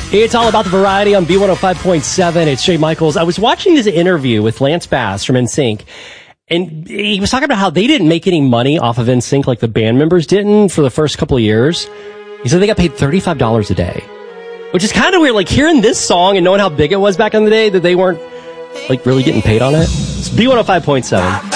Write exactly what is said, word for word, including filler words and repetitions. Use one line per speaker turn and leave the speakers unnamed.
It's all about the variety on B one oh five point seven. It's Jay Michaels. I was watching this interview with Lance Bass from N Sync, and he was talking about how they didn't make any money off of N Sync like the band members didn't for the first couple of years. He said they got paid thirty-five dollars a day, which is kind of weird. Like hearing this song and knowing how big it was back in the day that they weren't like really getting paid on it. It's B one oh five point seven.